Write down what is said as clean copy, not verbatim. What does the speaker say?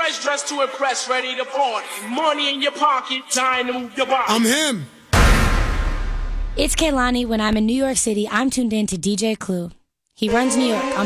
Fresh dressed to impress, ready to party. Money in your pocket, time to move your body. I'm him. It's Kehlani. When I'm in New York City, I'm tuned in to DJ Clue. He runs New York on